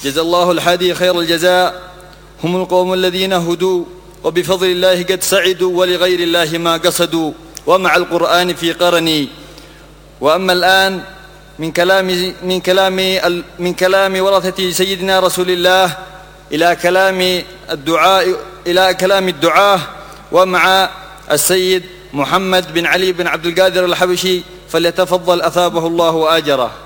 جزى الله الحادي خير الجزاء. هم القوم الذين هدوا وبفضل الله قد سعدوا ولغير الله ما قصدوا ومع القرآن في قرني. وأما الآن من كلام ورثة سيدنا رسول الله إلى كلام الدعاء ومع السيد محمد بن علي بن عبد القادر الحبشي، فليتفضل أثابه الله وآجره.